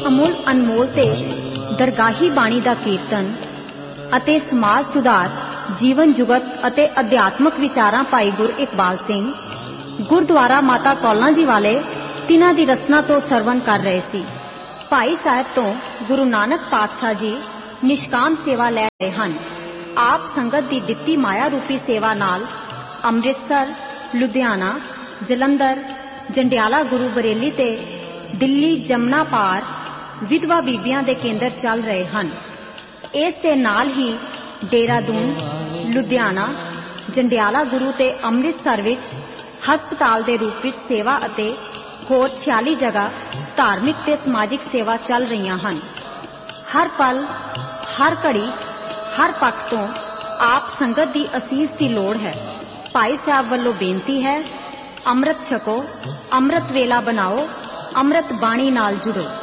अमुल अनमोल ते दरगाही बाणी दा कीर्तन अते समाज सुधार जीवन जुगत अते अध्यात्मक विचारां भाई गुर इकबाल सिंह गुरुद्वारा माता कौलां जी वाले तिन्हां दी रसना तो सरवण कर रहे सी। भाई साहब तो गुरु नानक पातशाह जी निष्काम सेवा लै रहे हन। आप संगत दी दित्ती माया रूपी सेवा नाल अमृतसर, लुधियाना, जलंधर, जंडियाला गुरु बरेली ते दिल्ली जमुना पार विधवा बीबियां दे केंद्र चल रहे हन। इस दे नाल ही देहरादून, लुधियाना, जंडियाला गुरु ते अमृतसर विच हस्पताल दे रूप विच सेवा अते होर 46 जगह धार्मिक ते समाजिक सेवा चल रही हन। हर पल, हर घड़ी, हर पक्ष तो आप संगत दी असीस की लोड़ है। भाई साहब वालों बेनती है, अमृत छको, अमृत वेला बनाओ, अमृत बाणी नाल जुड़ो।